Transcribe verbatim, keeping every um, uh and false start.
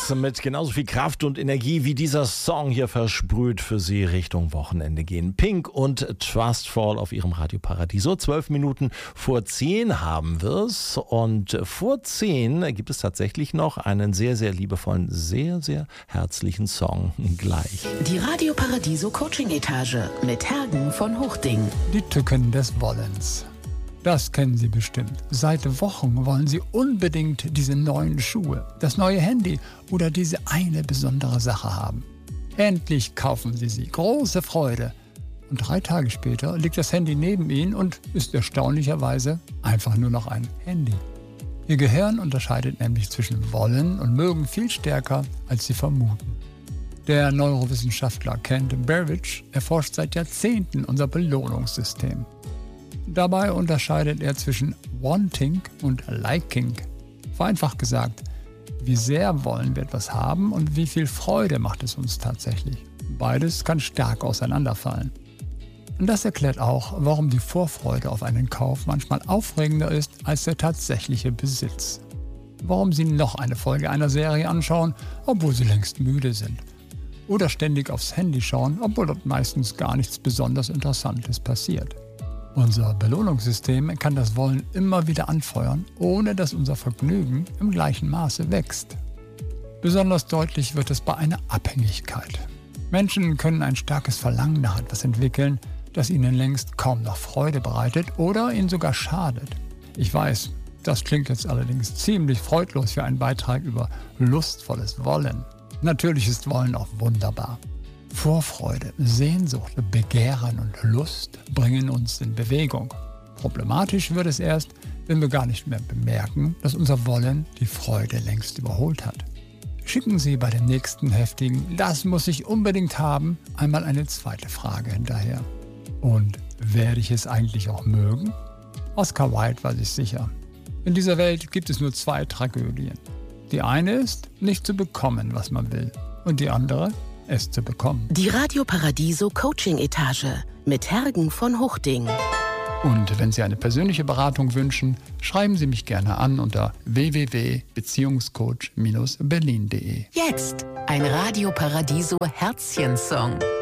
Morgens mit genauso viel Kraft und Energie, wie dieser Song hier versprüht, für Sie Richtung Wochenende gehen. Pink und Trustfall auf Ihrem Radio Paradiso. Zwölf Minuten vor zehn haben wir's. Und vor zehn gibt es tatsächlich noch einen sehr, sehr liebevollen, sehr, sehr herzlichen Song gleich. Die Radio Paradiso Coaching Etage mit Hergen von Huchting. Die Tücken des Wollens. Das kennen Sie bestimmt. Seit Wochen wollen Sie unbedingt diese neuen Schuhe, das neue Handy oder diese eine besondere Sache haben. Endlich kaufen Sie sie. Große Freude. Und drei Tage später liegt das Handy neben Ihnen und ist erstaunlicherweise einfach nur noch ein Handy. Ihr Gehirn unterscheidet nämlich zwischen Wollen und Mögen viel stärker, als Sie vermuten. Der Neurowissenschaftler Kent Berridge erforscht seit Jahrzehnten unser Belohnungssystem. Dabei unterscheidet er zwischen Wanting und Liking. Vereinfacht gesagt, wie sehr wollen wir etwas haben und wie viel Freude macht es uns tatsächlich. Beides kann stark auseinanderfallen. Und das erklärt auch, warum die Vorfreude auf einen Kauf manchmal aufregender ist als der tatsächliche Besitz. Warum Sie noch eine Folge einer Serie anschauen, obwohl Sie längst müde sind. Oder ständig aufs Handy schauen, obwohl dort meistens gar nichts besonders Interessantes passiert. Unser Belohnungssystem kann das Wollen immer wieder anfeuern, ohne dass unser Vergnügen im gleichen Maße wächst. Besonders deutlich wird es bei einer Abhängigkeit. Menschen können ein starkes Verlangen nach etwas entwickeln, das ihnen längst kaum noch Freude bereitet oder ihnen sogar schadet. Ich weiß, das klingt jetzt allerdings ziemlich freudlos für einen Beitrag über lustvolles Wollen. Natürlich ist Wollen auch wunderbar. Vorfreude, Sehnsucht, Begehren und Lust bringen uns in Bewegung. Problematisch wird es erst, wenn wir gar nicht mehr bemerken, dass unser Wollen die Freude längst überholt hat. Schicken Sie bei dem nächsten heftigen „Das muss ich unbedingt haben" einmal eine zweite Frage hinterher. Und werde ich es eigentlich auch mögen? Oscar Wilde war sich sicher. In dieser Welt gibt es nur zwei Tragödien. Die eine ist, nicht zu bekommen, was man will. Und die andere, es zu bekommen. Die Radio Paradiso Coaching Etage mit Hergen von Huchting. Und wenn Sie eine persönliche Beratung wünschen, schreiben Sie mich gerne an unter w w w punkt beziehungscoach Bindestrich berlin punkt de. Jetzt ein Radio Paradiso Herzchen-Song.